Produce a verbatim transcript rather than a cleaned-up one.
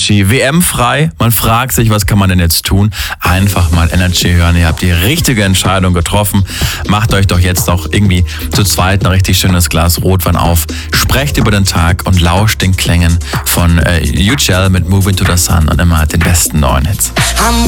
Energy. W M-frei. Man fragt sich, was kann man denn jetzt tun? Einfach mal Energy hören. Ihr habt die richtige Entscheidung getroffen. Macht euch doch jetzt auch irgendwie zu zweit ein richtig schönes Glas Rotwein auf. Sprecht über den Tag und lauscht den Klängen von äh, U G L mit Move Into the Sun und immer den besten neuen Hits.